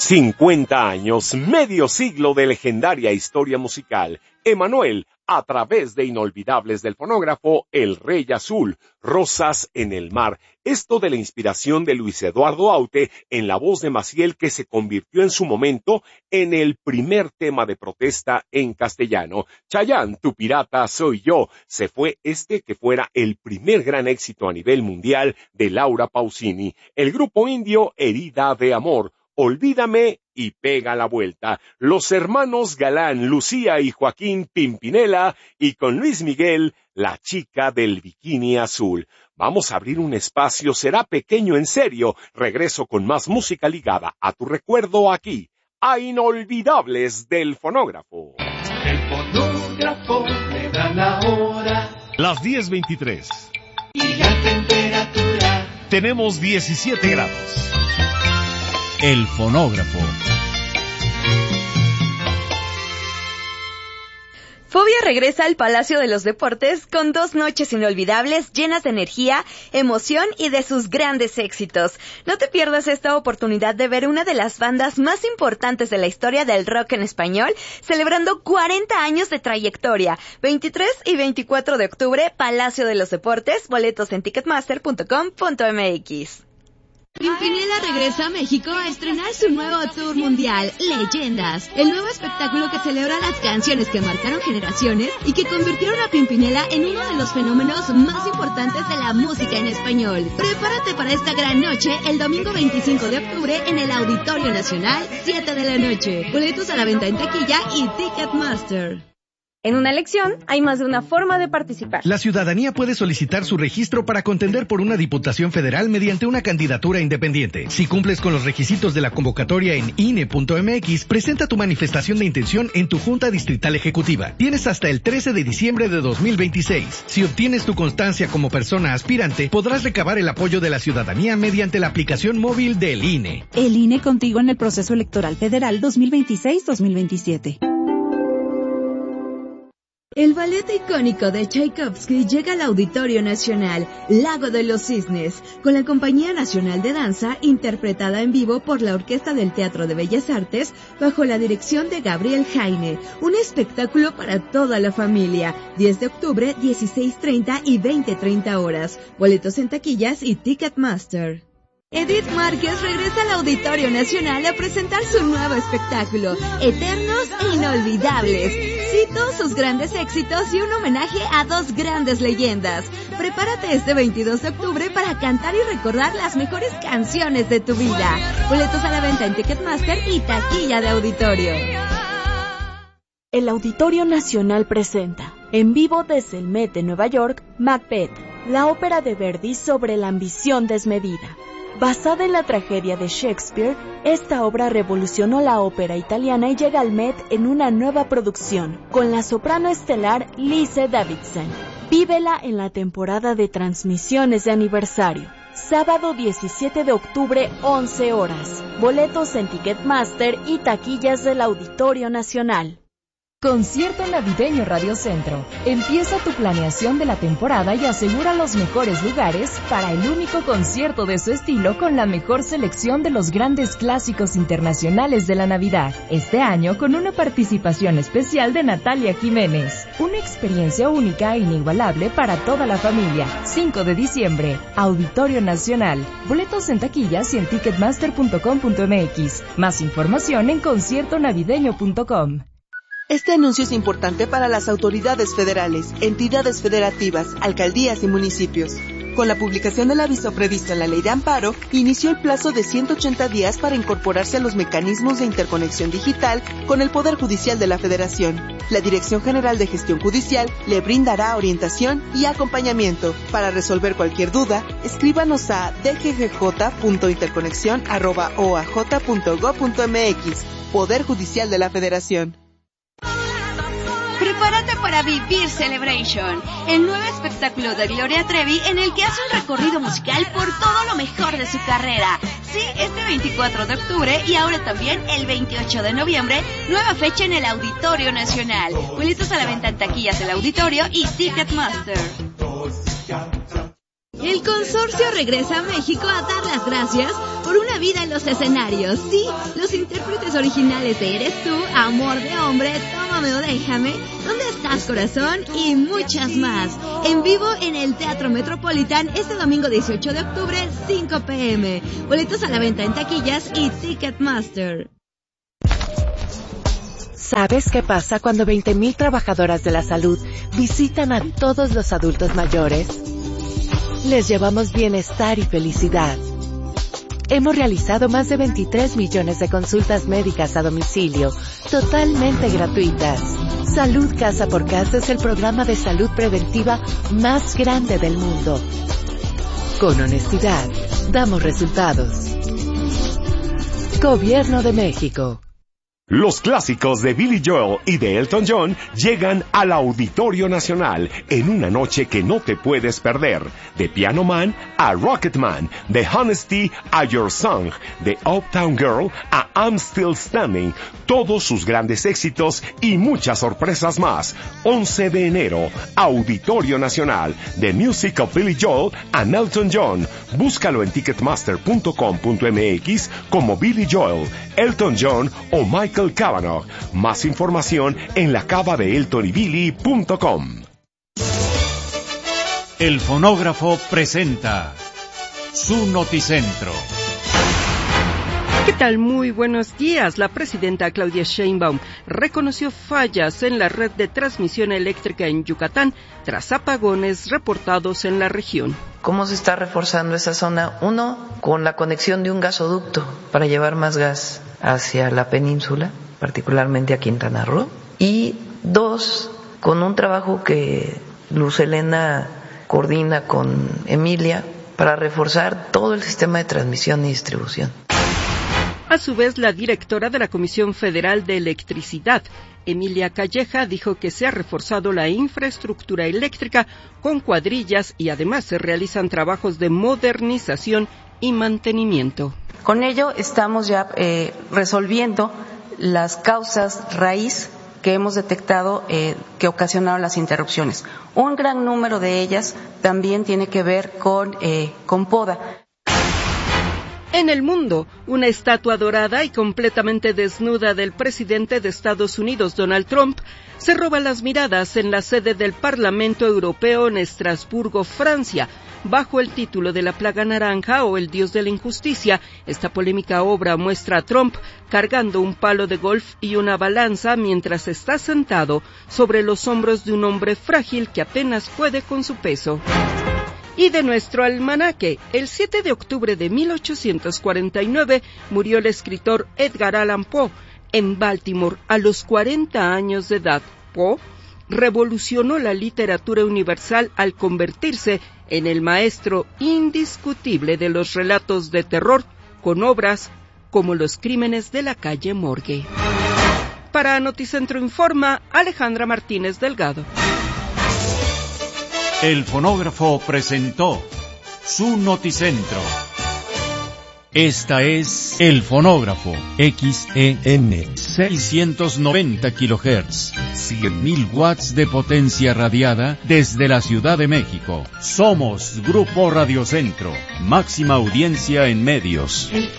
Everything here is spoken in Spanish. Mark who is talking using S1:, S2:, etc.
S1: 50 años, medio siglo de legendaria historia musical. Emanuel, a través de Inolvidables del fonógrafo El Rey Azul, Rosas en el Mar. Esto de la inspiración de Luis Eduardo Aute en la voz de Maciel, que se convirtió en su momento en el primer tema de protesta en castellano. Chayanne, tu pirata soy yo. Se fue que fuera el primer gran éxito a nivel mundial de Laura Pausini. El grupo indio Herida de Amor. Olvídame y pega la vuelta. Los hermanos Galán, Lucía y Joaquín Pimpinela, y con Luis Miguel, La chica del bikini azul. Vamos a abrir un espacio, será pequeño en serio. Regreso con más música ligada a tu recuerdo aquí, a Inolvidables del fonógrafo.
S2: El fonógrafo le da la hora.
S3: Las 10:23.
S2: Y la temperatura.
S3: Tenemos 17 grados. El fonógrafo.
S4: Fobia regresa al Palacio de los Deportes con 2 noches inolvidables llenas de energía, emoción y de sus grandes éxitos. No te pierdas esta oportunidad de ver una de las bandas más importantes de la historia del rock en español, celebrando 40 años de trayectoria. 23 y 24 de octubre, Palacio de los Deportes, boletos en ticketmaster.com.mx.
S5: Pimpinela regresa a México a estrenar su nuevo tour mundial, Leyendas, el nuevo espectáculo que celebra las canciones que marcaron generaciones y que convirtieron a Pimpinela en uno de los fenómenos más importantes de la música en español. Prepárate para esta gran noche el domingo 25 de octubre en el Auditorio Nacional, 7 de la noche. Boletos a la venta en taquilla y Ticketmaster.
S4: En una elección hay más de una forma de participar.
S6: La ciudadanía puede solicitar su registro para contender por una diputación federal mediante una candidatura independiente. Si cumples con los requisitos de la convocatoria en INE.mx, presenta tu manifestación de intención en tu Junta Distrital Ejecutiva. Tienes hasta el 13 de diciembre de 2026. Si obtienes tu constancia como persona aspirante, podrás recabar el apoyo de la ciudadanía mediante la aplicación móvil del INE.
S7: El INE contigo en el proceso electoral federal 2026-2027.
S5: El ballet icónico de Tchaikovsky llega al Auditorio Nacional, Lago de los Cisnes, con la Compañía Nacional de Danza, interpretada en vivo por la Orquesta del Teatro de Bellas Artes, bajo la dirección de Gabriel Jaime. Un espectáculo para toda la familia. 10 de octubre, 16:30 y 20:30 horas. Boletos en taquillas y Ticketmaster. Edith Márquez regresa al Auditorio Nacional a presentar su nuevo espectáculo, Eternos e Inolvidables. Cito sus grandes éxitos y un homenaje a 2 grandes leyendas. Prepárate este 22 de octubre para cantar y recordar las mejores canciones de tu vida. Boletos a la venta en Ticketmaster y taquilla de auditorio.
S8: El Auditorio Nacional presenta, en vivo desde el Met de Nueva York, Macbeth, la ópera de Verdi sobre la ambición desmedida. Basada en la tragedia de Shakespeare, esta obra revolucionó la ópera italiana y llega al Met en una nueva producción, con la soprano estelar Lise Davidson. Vívela en la temporada de transmisiones de aniversario. Sábado 17 de octubre, 11 horas. Boletos en Ticketmaster y taquillas del Auditorio Nacional.
S9: Concierto Navideño Radio Centro. Empieza tu planeación de la temporada y asegura los mejores lugares para el único concierto de su estilo con la mejor selección de los grandes clásicos internacionales de la Navidad. Este año con una participación especial de Natalia Jiménez. Una experiencia única e inigualable para toda la familia. 5 de diciembre, Auditorio Nacional. Boletos en taquillas y en ticketmaster.com.mx. Más información en conciertonavideño.com.
S10: Este anuncio es importante para las autoridades federales, entidades federativas, alcaldías y municipios. Con la publicación del aviso previsto en la Ley de Amparo, inició el plazo de 180 días para incorporarse a los mecanismos de interconexión digital con el Poder Judicial de la Federación. La Dirección General de Gestión Judicial le brindará orientación y acompañamiento. Para resolver cualquier duda, escríbanos a dggj.interconexion@oaj.gov.mx. Poder Judicial de la Federación.
S5: Prepárate para vivir Celebration, el nuevo espectáculo de Gloria Trevi en el que hace un recorrido musical por todo lo mejor de su carrera. Sí, este 24 de octubre y ahora también el 28 de noviembre, nueva fecha en el Auditorio Nacional. Boletos a la venta en taquillas del Auditorio y Ticketmaster. El consorcio regresa a México a dar las gracias por una vida en los escenarios. Sí, los intérpretes originales de Eres Tú, Amor de Hombre, Tómame o Déjame, ¿Dónde estás, corazón? Y muchas más. En vivo en el Teatro Metropolitan este domingo 18 de octubre, 5 p.m. Boletos a la venta en taquillas y Ticketmaster.
S11: ¿Sabes qué pasa cuando 20,000 trabajadoras de la salud visitan a todos los adultos mayores? Les llevamos bienestar y felicidad. Hemos realizado más de 23 millones de consultas médicas a domicilio, totalmente gratuitas. Salud Casa por Casa es el programa de salud preventiva más grande del mundo. Con honestidad, damos resultados. Gobierno de México.
S1: Los clásicos de Billy Joel y de Elton John llegan al Auditorio Nacional en una noche que no te puedes perder. De Piano Man a Rocket Man, de Honesty a Your Song, de Uptown Girl a I'm Still Standing, todos sus grandes éxitos y muchas sorpresas más. 11 de enero, Auditorio Nacional, The Music of Billy Joel and Elton John. Búscalo en ticketmaster.com.mx como Billy Joel, Elton John o Michael Cavanaugh. Más información en lacavadeeltonybilly.com.
S3: El fonógrafo presenta su noticentro.
S12: ¿Qué tal? Muy buenos días. La presidenta Claudia Sheinbaum reconoció fallas en la red de transmisión eléctrica en Yucatán tras apagones reportados en la región.
S13: ¿Cómo se está reforzando esa zona? Uno, con la conexión de un gasoducto para llevar más gas hacia la península, particularmente a Quintana Roo. Y dos, con un trabajo que Luz Helena coordina con Emilia para reforzar todo el sistema de transmisión y distribución.
S12: A su vez, la directora de la Comisión Federal de Electricidad, Emilia Calleja, dijo que se ha reforzado la infraestructura eléctrica con cuadrillas y además se realizan trabajos de modernización y mantenimiento.
S14: Con ello estamos ya resolviendo las causas raíz que hemos detectado que ocasionaron las interrupciones. Un gran número de ellas también tiene que ver con poda.
S12: En el mundo, una estatua dorada y completamente desnuda del presidente de Estados Unidos, Donald Trump, se roba las miradas en la sede del Parlamento Europeo en Estrasburgo, Francia. Bajo el título de La Plaga Naranja o El Dios de la Injusticia, esta polémica obra muestra a Trump cargando un palo de golf y una balanza mientras está sentado sobre los hombros de un hombre frágil que apenas puede con su peso. Y de nuestro almanaque, el 7 de octubre de 1849 murió el escritor Edgar Allan Poe en Baltimore a los 40 años de edad. Poe revolucionó la literatura universal al convertirse en el maestro indiscutible de los relatos de terror, con obras como Los Crímenes de la calle Morgue. Para Noticentro Informa, Alejandra Martínez Delgado.
S3: El fonógrafo presentó su noticentro. Esta es El Fonógrafo, XEN 690 kHz, 100.000 watts de potencia radiada desde la Ciudad de México. Somos Grupo Radio Centro, máxima audiencia en medios.